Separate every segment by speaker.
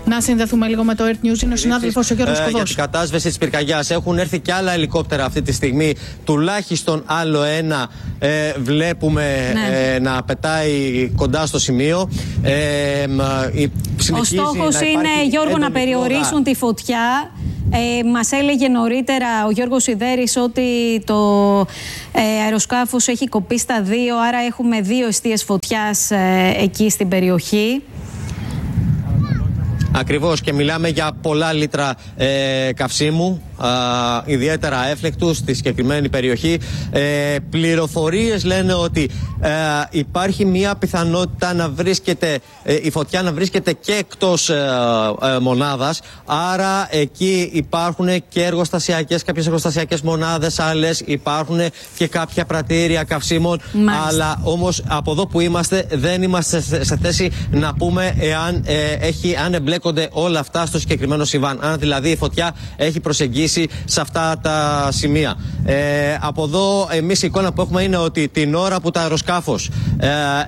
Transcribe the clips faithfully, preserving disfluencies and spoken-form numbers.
Speaker 1: Να συνδεθούμε λίγο με το Earth News. Είναι ο συνάδελφος ο Γιώργος Κωδός.
Speaker 2: Για την κατάσβεση της πυρκαγιάς έχουν έρθει και άλλα ελικόπτερα αυτή τη στιγμή. Τουλάχιστον άλλο ένα ε, βλέπουμε ναι. ε, να πετάει κοντά στο σημείο. Ε, ε,
Speaker 3: ο στόχος είναι, Γιώργο, να περιορίσουν πόδα. τη φωτιά. Ε, μας έλεγε νωρίτερα ο Γιώργος Σιδέρης ότι το ε, αεροσκάφος έχει κοπεί στα δύο, άρα έχουμε δύο εστίες φωτιάς ε, εκεί στην περιοχή.
Speaker 2: Ακριβώς, και μιλάμε για πολλά λίτρα ε, καυσίμου, α, ιδιαίτερα έφλεκτου στη συγκεκριμένη περιοχή. Ε, πληροφορίες λένε ότι ε, υπάρχει μια πιθανότητα να βρίσκεται, ε, η φωτιά να βρίσκεται και εκτός ε, ε, μονάδας, άρα εκεί υπάρχουν και εργοστασιακές, κάποιες εργοστασιακές μονάδες, άλλες υπάρχουν και κάποια πρατήρια καυσίμων. Μάλιστα. Αλλά όμως από εδώ που είμαστε δεν είμαστε σε, σε θέση να πούμε εάν ε, έχει, αν εμπλέκονται όλα αυτά στο συγκεκριμένο συμβάν. Αν δηλαδή η φωτιά έχει προσεγγίσει σε αυτά τα σημεία. Ε, από εδώ, εμείς η εικόνα που έχουμε είναι ότι την ώρα που το αεροσκάφος ε,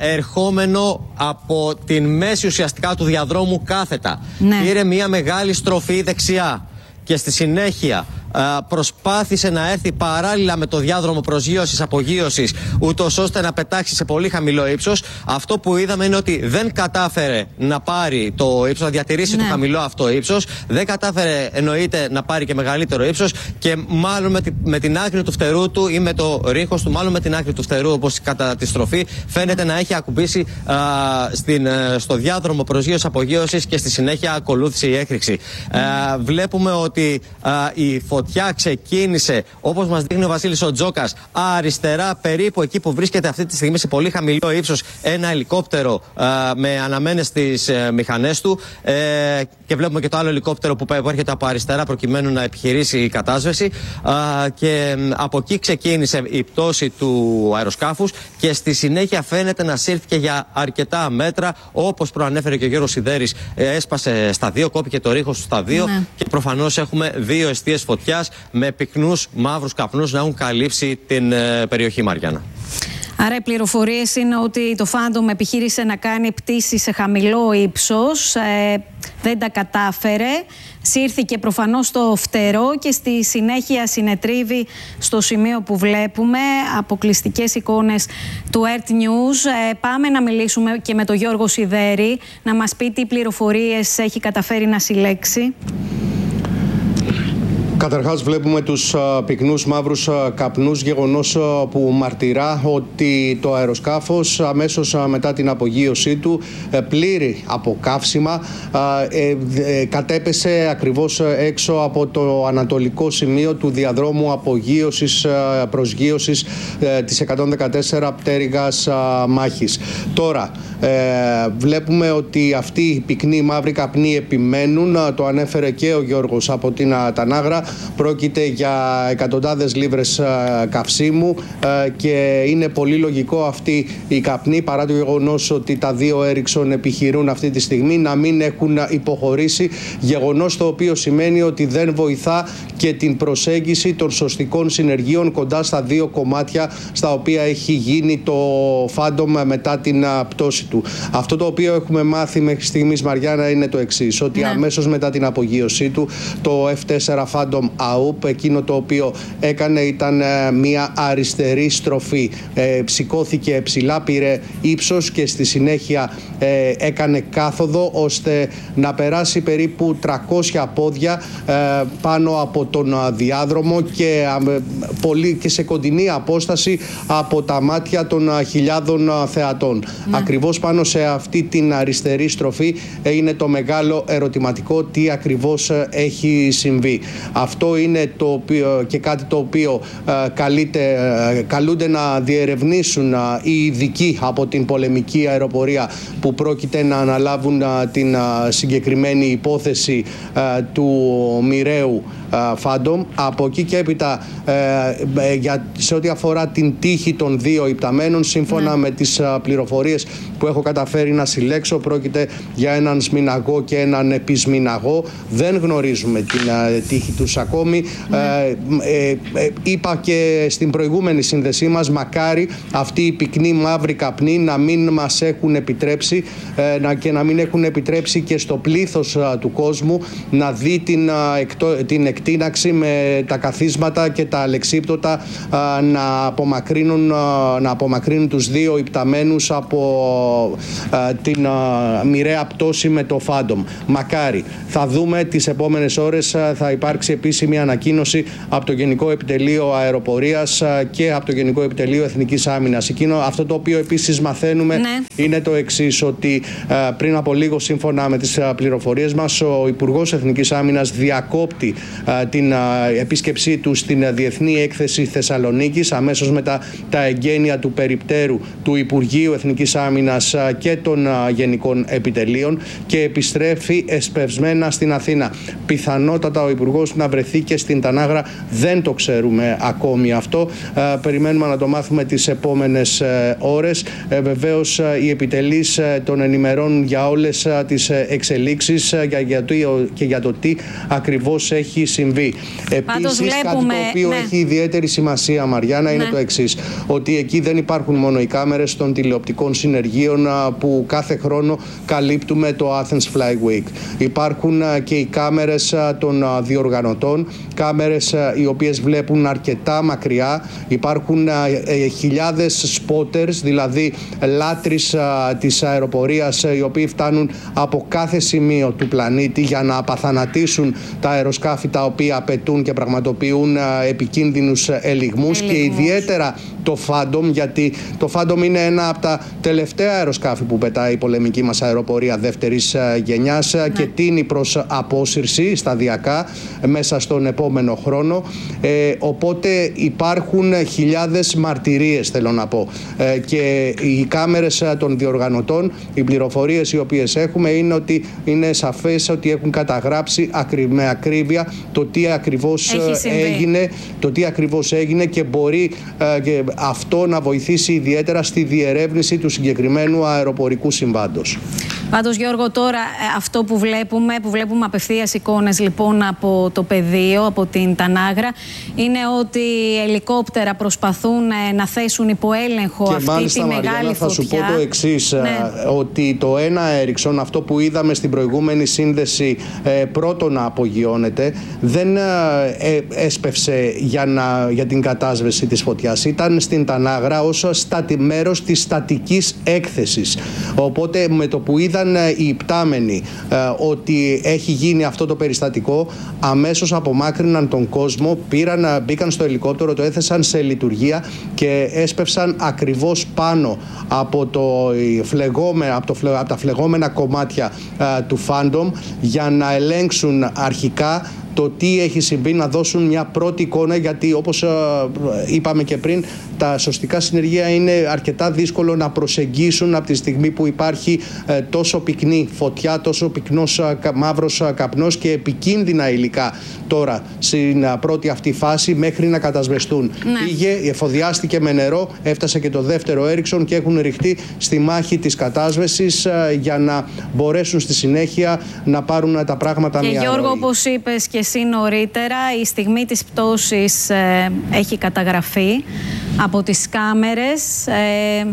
Speaker 2: ερχόμενο από την μέση ουσιαστικά του διαδρόμου κάθετα, ναι. πήρε μια μεγάλη στροφή δεξιά και στη συνέχεια προσπάθησε να έρθει παράλληλα με το διάδρομο προσγείωσης απογείωσης, ούτως ώστε να πετάξει σε πολύ χαμηλό ύψος. Αυτό που είδαμε είναι ότι δεν κατάφερε να πάρει το ύψος, να διατηρήσει ναι. το χαμηλό αυτό ύψος, δεν κατάφερε εννοείται να πάρει και μεγαλύτερο ύψος και μάλλον με, τη, με την άκρη του φτερού του ή με το ρίχος του, μάλλον με την άκρη του φτερού, όπως κατά τη στροφή, φαίνεται να έχει ακουμπήσει α, στην, α, στο διάδρομο προσγείωσης απογείωσης και στη συνέχεια ακολούθησε η έκρηξη. Mm. Α, βλέπουμε ότι α, η φωτιά ξεκίνησε, όπως μας δείχνει ο Βασίλης ο Τζόκας, αριστερά, περίπου εκεί που βρίσκεται αυτή τη στιγμή σε πολύ χαμηλό ύψος ένα ελικόπτερο α, με αναμένες στις ε, μηχανές του ε, και βλέπουμε και το άλλο ελικόπτερο που, που έρχεται από αριστερά προκειμένου να επιχειρήσει η κατάσβεση α, και από εκεί ξεκίνησε η πτώση του αεροσκάφους και στη συνέχεια φαίνεται να σύρθηκε για αρκετά μέτρα, όπως προανέφερε και ο Γιώργος Σιδέρης, ε, έσπασε στα δύο, κόπηκε το ρίχος στα δύο ναι. και προφανώς έχουμε δύο εστίες φωτιάς με πυκνούς μαύρους καπνούς να έχουν καλύψει την ε, περιοχή, Μαριάννα.
Speaker 3: Άρα οι πληροφορίες είναι ότι το Phantom επιχείρησε να κάνει πτήση σε χαμηλό ύψος, ε, δεν τα κατάφερε, σύρθηκε προφανώς στο φτερό και στη συνέχεια συνετρίβει στο σημείο που βλέπουμε. Αποκλειστικές εικόνες του Earth News. Ε, πάμε να μιλήσουμε και με τον Γιώργο Σιδέρη, να μας πει τι πληροφορίες έχει καταφέρει να συλλέξει.
Speaker 4: Καταρχάς βλέπουμε τους α, πυκνούς μαύρους α, καπνούς, γεγονός α, που μαρτυρά ότι το αεροσκάφος αμέσως α, μετά την απογείωσή του ε, πλήρη από καύσιμα α, ε, ε, κατέπεσε ακριβώς έξω από το ανατολικό σημείο του διαδρόμου απογείωσης α, προσγείωσης ε, της εκατόν δεκατέσσερα πτέρυγας α, μάχης. Τώρα ε, βλέπουμε ότι αυτοί οι πυκνοί μαύροι καπνοί επιμένουν, α, το ανέφερε και ο Γιώργος από την α, Τανάγρα. Πρόκειται για εκατοντάδες λίβρες α, καυσίμου α, και είναι πολύ λογικό αυτοί οι καπνοί, παρά το γεγονός ότι τα δύο Ericsson επιχειρούν αυτή τη στιγμή, να μην έχουν υποχωρήσει, γεγονός το οποίο σημαίνει ότι δεν βοηθά και την προσέγγιση των σωστικών συνεργείων κοντά στα δύο κομμάτια στα οποία έχει γίνει το Phantom μετά την α, πτώση του. Αυτό το οποίο έχουμε μάθει μέχρι στιγμής, Μαριάννα, είναι το εξής, ότι ναι. αμέσως μετά την απογείωσή του το εφ τέσσερα Phantom Α Ο Ου, εκείνο το οποίο έκανε ήταν ε, μια αριστερή στροφή. Ε, ψηκώθηκε ψηλά, πήρε ύψος και στη συνέχεια ε, έκανε κάθοδο ώστε να περάσει περίπου τριακόσια πόδια ε, πάνω από τον διάδρομο και, ε, πολύ, και σε κοντινή απόσταση από τα μάτια των ε, χιλιάδων ε, θεατών. Ναι. Ακριβώς πάνω σε αυτή την αριστερή στροφή ε, είναι το μεγάλο ερωτηματικό, τι ακριβώς ε, έχει συμβεί. Αυτό είναι το οποίο, και κάτι το οποίο ε, καλείται, ε, καλούνται να διερευνήσουν ε, οι ειδικοί από την πολεμική αεροπορία που πρόκειται να αναλάβουν ε, την ε, συγκεκριμένη υπόθεση ε, του μοιραίου ε, Phantom. Από εκεί και έπειτα ε, ε, για, σε ό,τι αφορά την τύχη των δύο υπταμένων, σύμφωνα ναι. με τις ε, πληροφορίες που έχω καταφέρει να συλλέξω, πρόκειται για έναν σμηναγό και έναν επισμηναγό. Δεν γνωρίζουμε την ε, τύχη τους τους ακόμη. Ναι. Ε, ε, ε, είπα και στην προηγούμενη σύνδεσή μας, μακάρι αυτοί οι πυκνοί μαύροι καπνοί να μην μας έχουν επιτρέψει ε, να, και να μην έχουν επιτρέψει και στο πλήθος α, του κόσμου να δει την, α, εκτό, την εκτείναξη με τα καθίσματα και τα αλεξίπτωτα α, να, απομακρύνουν, α, να απομακρύνουν τους δύο υπταμένους από α, την α, μοιραία πτώση με το Phantom. Μακάρι. Θα δούμε τις επόμενες ώρες, α, θα υπάρξει επίσημη ανακοίνωση από το Γενικό Επιτελείο Αεροπορίας α, και από το Γενικό Επιτελείο Εθνικής Άμυνας. Εκείνο, αυτό το οποίο επίσης μαθαίνουμε ναι. είναι το εξής, ότι α, πριν από λίγο, σύμφωνα με τις α, πληροφορίες μας, ο Υπουργός Εθνικής Άμυνας διακόπτει α, την α, επίσκεψή του στην α, Διεθνή Έκθεση Θεσσαλονίκης αμέσως μετά τα εγγένεια του περιπτέρου του Υπουργείου Εθνικής Άμυνας α, και των α, Γενικών Επιτελείων και επιστρέφει εσπευσμένα στην Αθήνα. Πιθανότατα ο Υπουργός να βρεθεί και στην Τανάγρα, δεν το ξέρουμε ακόμη αυτό. Α, περιμένουμε να το μάθουμε τις επόμενες ε, ώρες. Ε, βεβαίως ε, οι επιτελείς ε, τον ενημερώνουν για όλες ε, τις ε, εξελίξεις ε, για, για το, και για το τι ακριβώς έχει συμβεί. Επίσης, βλέπουμε... κάτι το οποίο ναι. έχει ιδιαίτερη σημασία, Μαριάννα, ναι. είναι το εξής, ότι εκεί δεν υπάρχουν μόνο οι κάμερες των τηλεοπτικών συνεργείων α, που κάθε χρόνο καλύπτουμε το Athens Fly Week. Υπάρχουν α, και οι κάμερες α, των α, διοργανωτών, κάμερες α, οι οποίες βλέπουν αρκετά μακριά. Υπάρχουν α, ε, χιλιάδες spotters, δηλαδή λάτρεις α, της αεροπορίας, οι οποίοι φτάνουν από κάθε σημείο του πλανήτη για να απαθανατήσουν τα αεροσκάφη τα οποία απαιτούν και πραγματοποιούν α, επικίνδυνους ελιγμούς, και ιδιαίτερα το Phantom, γιατί το Phantom είναι ένα από τα τελευταία αεροσκάφη που πετάει η πολεμική μας αεροπορία δεύτερης γενιάς ναι. και τίνει προς απόσυρση σταδιακά μέσα στον επόμενο χρόνο. Ε, οπότε υπάρχουν χιλιάδες μαρτυρίες, θέλω να πω. Ε, και οι κάμερες των διοργανωτών, οι πληροφορίες οι οποίες έχουμε είναι ότι είναι σαφές ότι έχουν καταγράψει με ακρίβεια το τι ακριβώς έγινε, το τι ακριβώς έγινε και μπορεί ε, και αυτό να βοηθήσει ιδιαίτερα στη διερεύνηση του συγκεκριμένου αεροπορικού συμβάντος.
Speaker 3: Πάντως, Γιώργο, τώρα αυτό που βλέπουμε, που βλέπουμε απευθείας εικόνες λοιπόν από το πεδίο, από την Τανάγρα, είναι ότι οι ελικόπτερα προσπαθούν να θέσουν υπό έλεγχο
Speaker 4: και
Speaker 3: αυτή
Speaker 4: μάλιστα,
Speaker 3: τη
Speaker 4: Μαριάννα,
Speaker 3: μεγάλη
Speaker 4: θα
Speaker 3: φωτιά.
Speaker 4: σου πω το εξής,
Speaker 3: ναι.
Speaker 4: ότι το ένα Ericsson, αυτό που είδαμε στην προηγούμενη σύνδεση ε, πρώτον να απογειώνεται, δεν ε, έσπευσε για, να, για την κατάσβεση της φωτιάς. Ήταν στην Τανάγρα ως στατι, μέρος της στατικής έκθεσης. Οπότε με το που είδαν οι υπτάμενοι ε, ότι έχει γίνει αυτό το περιστατικό, αμέσως απομάκρυναν τον κόσμο, πήραν, μπήκαν στο ελικόπτερο, το έθεσαν σε λειτουργία και έσπευσαν ακριβώς πάνω από, το φλεγόμενα, από, το, από τα φλεγόμενα κομμάτια ε, του Phantom για να ελέγξουν αρχικά το τι έχει συμβεί, να δώσουν μια πρώτη εικόνα, γιατί όπως είπαμε και πριν, τα σωστικά συνεργεία είναι αρκετά δύσκολο να προσεγγίσουν από τη στιγμή που υπάρχει τόσο πυκνή φωτιά, τόσο πυκνός μαύρος καπνός και επικίνδυνα υλικά τώρα στην πρώτη αυτή φάση μέχρι να κατασβεστούν. Ναι. Πήγε, εφοδιάστηκε με νερό, έφτασε και το δεύτερο Ericsson και έχουν ρηχτεί στη μάχη της κατάσβεσης για να μπορέσουν στη συνέχεια να πάρουν τα πράγματα
Speaker 3: και
Speaker 4: μια
Speaker 3: Γιώργο,
Speaker 4: ροή.
Speaker 3: όπως είπες και εσύ νωρίτερα, η στιγμή της πτώσης ε, έχει καταγραφεί από τις κάμερες. Ε,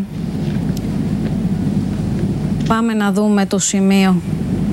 Speaker 3: πάμε να δούμε το σημείο.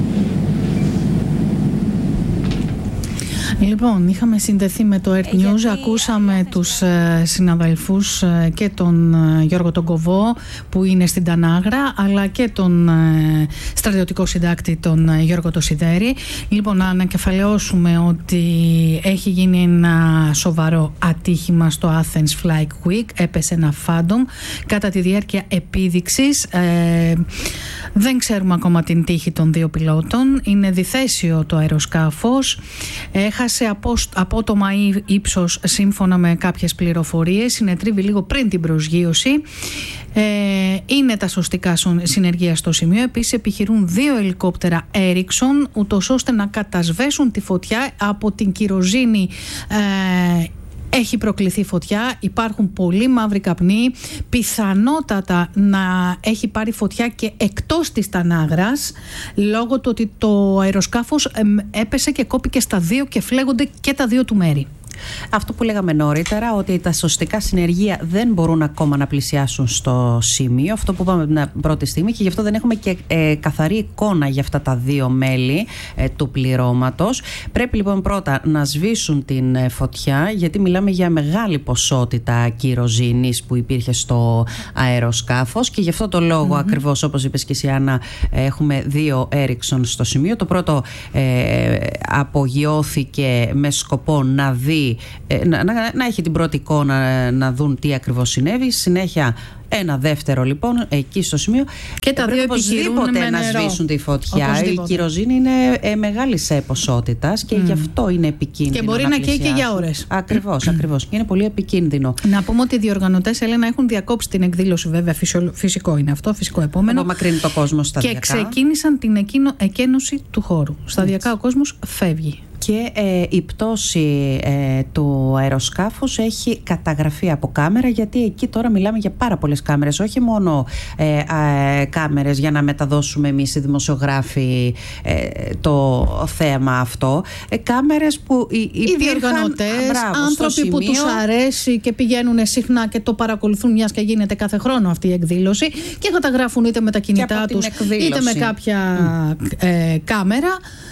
Speaker 1: Λοιπόν, είχαμε συνδεθεί με το Earth News, γιατί ακούσαμε τους ε, συναδελφούς ε, και τον ε, Γιώργο τον Κοβό που είναι στην Τανάγρα, αλλά και τον ε, στρατιωτικό συντάκτη τον ε, Γιώργο το Σιδέρη. Λοιπόν, να ανακεφαλαιώσουμε ότι έχει γίνει ένα σοβαρό ατύχημα στο Athens Flight Week. Έπεσε ένα Phantom κατά τη διάρκεια επίδειξης. Ε, δεν ξέρουμε ακόμα την τύχη των δύο πιλότων. Είναι διθέσιο το αεροσκάφος. Έχασε απότομα ύψος σύμφωνα με κάποιες πληροφορίες. Συνετρίβει λίγο πριν την προσγείωση. Ε, είναι τα σωστικά συνεργεία στο σημείο. Επίσης επιχειρούν δύο ελικόπτερα Ericsson, ούτως ώστε να κατασβέσουν τη φωτιά από την κυροζήνη ε, έχει προκληθεί φωτιά, υπάρχουν πολύ μαύροι καπνοί, πιθανότατα να έχει πάρει φωτιά και εκτός της Τανάγρας, λόγω του ότι το αεροσκάφος έπεσε και κόπηκε στα δύο και φλέγονται και τα δύο του μέρη.
Speaker 5: Αυτό που λέγαμε νωρίτερα, ότι τα σωστικά συνεργεία δεν μπορούν ακόμα να πλησιάσουν στο σημείο, αυτό που είπαμε την πρώτη στιγμή, και γι' αυτό δεν έχουμε και ε, καθαρή εικόνα για αυτά τα δύο μέλη ε, του πληρώματος. Πρέπει λοιπόν πρώτα να σβήσουν την ε, φωτιά, γιατί μιλάμε για μεγάλη ποσότητα κυροζήνης που υπήρχε στο αεροσκάφος, και γι' αυτό το λόγο mm-hmm. ακριβώς, όπως είπες και εσύ Άννα, έχουμε δύο Έριξον στο σημείο. Το πρώτο ε, απογειώθηκε με σκοπό να δει Να, να, να έχει την πρώτη εικόνα, να δουν τι ακριβώς συνέβη. Συνέχεια ένα δεύτερο λοιπόν εκεί στο σημείο,
Speaker 1: και τα δύο
Speaker 5: οπωσδήποτε να σβήσουν τη φωτιά. Οπωσδήποτε. Η κυροζήνη είναι ε, μεγάλης ποσότητας και mm. γι' αυτό είναι επικίνδυνο.
Speaker 1: Και μπορεί να, να καίει και για ώρες.
Speaker 5: Ακριβώς, ακριβώς. Και είναι πολύ επικίνδυνο.
Speaker 1: Να πούμε ότι οι διοργανωτές, Έλενα, έχουν διακόψει την εκδήλωση, βέβαια, φυσιο, φυσικό είναι αυτό, φυσικό επόμενο.
Speaker 5: Απομακρύνει το κόσμο σταδιακά.
Speaker 1: Και ξεκίνησαν την εκκίνο, εκένωση του χώρου. Σταδιακά ο κόσμος φεύγει.
Speaker 5: Και ε, η πτώση ε, του αεροσκάφους έχει καταγραφεί από κάμερα, γιατί εκεί τώρα μιλάμε για πάρα πολλές κάμερες, όχι μόνο ε, ε, κάμερες για να μεταδώσουμε εμείς οι δημοσιογράφοι ε, το θέαμα αυτό, ε, κάμερες που οι,
Speaker 1: οι διοργανωτές, άνθρωποι που τους αρέσει και πηγαίνουν συχνά και το παρακολουθούν, μιας και γίνεται κάθε χρόνο αυτή η εκδήλωση, και καταγράφουν είτε με τα κινητά τους είτε με κάποια mm. ε, κάμερα.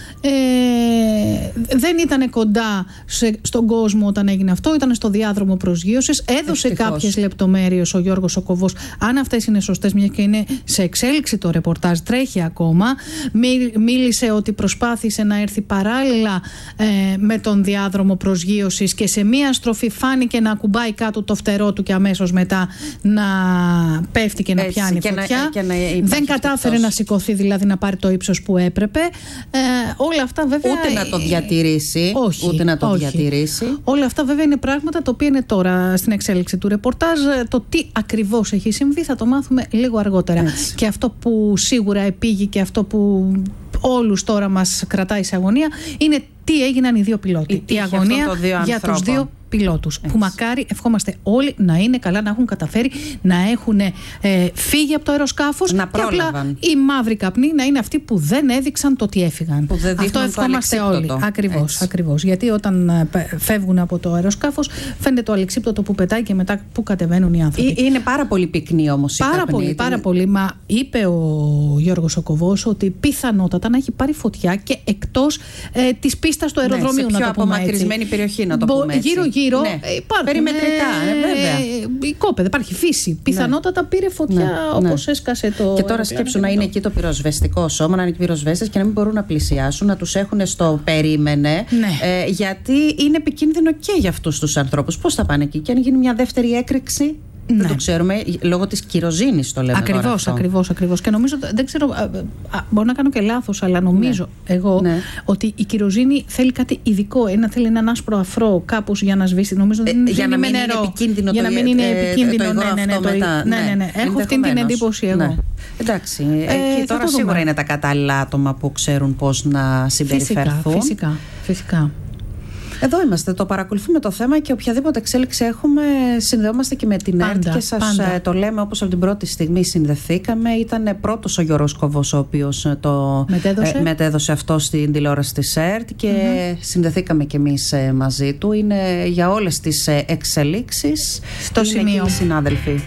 Speaker 1: Ε, δεν ήταν κοντά σε, στον κόσμο όταν έγινε αυτό, ήταν στο διάδρομο προσγείωσης. Έδωσε Ευτυχώς. κάποιες λεπτομέρειες ο Γιώργος ο Κοβός. Αν αυτές είναι σωστές, μια και είναι σε εξέλιξη το ρεπορτάζ, τρέχει ακόμα. Μί, μίλησε ότι προσπάθησε να έρθει παράλληλα ε, με τον διάδρομο προσγείωσης και σε μία στροφή φάνηκε να ακουμπάει κάτω το φτερό του και αμέσως μετά να πέφτει και να Έτσι, πιάνει και φωτιά. Να, και να δεν κατάφερε να σηκωθεί, δηλαδή να πάρει το ύψος που έπρεπε. Ε, όλα αυτά βέβαια.
Speaker 5: Ούτε να το διατηρήσει.
Speaker 1: Όχι,
Speaker 5: ούτε να το
Speaker 1: όχι.
Speaker 5: διατηρήσει.
Speaker 1: Όλα αυτά βέβαια είναι πράγματα τα οποία είναι τώρα στην εξέλιξη του ρεπορτάζ. Το τι ακριβώς έχει συμβεί θα το μάθουμε λίγο αργότερα. Έτσι. Και αυτό που σίγουρα επήγει και αυτό που όλους τώρα μας κρατάει σε αγωνία είναι τι έγιναν οι δύο πιλότοι. Η, η αγωνία για τους δύο πιλότους. Που μακάρι, ευχόμαστε όλοι να είναι καλά, να έχουν καταφέρει να έχουν ε, φύγει από το αεροσκάφος,
Speaker 5: να
Speaker 1: και απλά οι μαύροι καπνοί να είναι αυτοί που δεν έδειξαν το ότι έφυγαν.
Speaker 5: Που δεν
Speaker 1: Αυτό ευχόμαστε όλοι. Ακριβώς, ακριβώς. Γιατί όταν ε, φεύγουν από το αεροσκάφος, φαίνεται το αλεξίπτωτο που πετάει και μετά που κατεβαίνουν οι άνθρωποι.
Speaker 5: Είναι πάρα πολύ πυκνή όμως η
Speaker 1: Πάρα
Speaker 5: καπνή,
Speaker 1: πολύ, πάρα πολύ. Μα είπε ο Γιώργος ο Κοβός ότι πιθανότατα να έχει πάρει φωτιά και εκτός ε, της πίστας του αεροδρομίου.
Speaker 5: Ναι, σε πιο απομακρυσμένη περιοχή, να το πούμε έτσι.
Speaker 1: Γύρω-γύρω
Speaker 5: ναι.
Speaker 1: υπάρχουν
Speaker 5: περιμετρικά, ε, βέβαια.
Speaker 1: Ε, κόπεδα, υπάρχει φύση. Πιθανότατα ναι. πήρε φωτιά ναι, όπως ναι. έσκασε το.
Speaker 5: Και τώρα σκέψου να είναι εκεί το πυροσβεστικό σώμα, να είναι και πυροσβέστες και να μην μπορούν να πλησιάσουν, να τους έχουν στο περίμενε. Ναι. Ε, γιατί είναι επικίνδυνο και για αυτούς τους ανθρώπους. Πώς θα πάνε εκεί, και αν γίνει μια δεύτερη έκρηξη. Ναι. Δεν το ξέρουμε, λόγω της κυροζήνης το λέμε.
Speaker 1: Ακριβώς, ακριβώς, ακριβώς. Και νομίζω, δεν ξέρω, α, α, μπορώ να κάνω και λάθος, αλλά νομίζω ναι. εγώ ναι. ότι η κυροζήνη θέλει κάτι ειδικό. Ένα, θέλει έναν άσπρο αφρό κάπως για να σβήσει. Νομίζω
Speaker 5: ε,
Speaker 1: δεν
Speaker 5: για να μην
Speaker 1: νερό.
Speaker 5: είναι επικίνδυνο
Speaker 1: για
Speaker 5: το,
Speaker 1: να μην είναι
Speaker 5: ε,
Speaker 1: επικίνδυνο.
Speaker 5: το, το
Speaker 1: ναι, ναι, ναι,
Speaker 5: αυτό
Speaker 1: το,
Speaker 5: μετά,
Speaker 1: ναι, ναι, ναι. Έχω αυτή την εντύπωση εγώ. Ναι.
Speaker 5: Εντάξει,
Speaker 1: ε,
Speaker 5: εκεί τώρα σίγουρα δούμε. Είναι τα κατάλληλα άτομα που ξέρουν πώς να συμπεριφερθούν.
Speaker 1: Φυσικά, φυσικά, φυσικά.
Speaker 5: Εδώ είμαστε, το παρακολουθούμε το θέμα και οποιαδήποτε εξέλιξη έχουμε, συνδεόμαστε και με την
Speaker 1: πάντα,
Speaker 5: ΕΡΤ και σας πάντα. το λέμε όπως από την πρώτη στιγμή συνδεθήκαμε. Ήταν πρώτος ο Γιώργος Κοβός ο οποίος το
Speaker 1: μετέδωσε,
Speaker 5: ε, μετέδωσε αυτό στην τηλεόραση της ΕΡΤ και mm-hmm. συνδεθήκαμε και εμείς ε, μαζί του. Είναι για όλες τις ε, εξελίξεις
Speaker 1: στο σημείο.
Speaker 5: Και οι συνάδελφοι.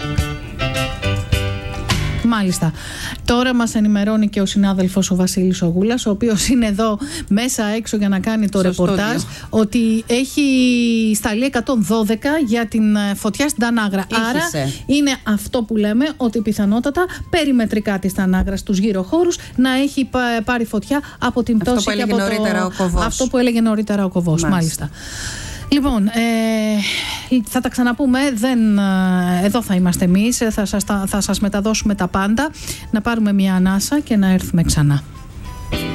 Speaker 1: Μάλιστα. Τώρα μας ενημερώνει και ο συνάδελφος ο Βασίλης ο Γούλας, ο οποίος είναι εδώ μέσα έξω για να κάνει το Στο ρεπορτάζ, στούντιο. Ότι έχει σταλεί εκατόν δώδεκα για την φωτιά στην Τανάγρα. Ήχησε. Άρα είναι αυτό που λέμε, ότι πιθανότατα περιμετρικά της Τανάγρας, τους γύρω χώρους, να έχει πάρει φωτιά από την πτώση
Speaker 5: αυτό που
Speaker 1: και από
Speaker 5: το...
Speaker 1: αυτό που έλεγε νωρίτερα ο Κοβός. Μάλιστα. Μάλιστα. Λοιπόν, ε, θα τα ξαναπούμε. Δεν, ε, εδώ θα είμαστε εμείς. Θα σας, θα σας μεταδώσουμε τα πάντα. Να πάρουμε μια ανάσα και να έρθουμε ξανά.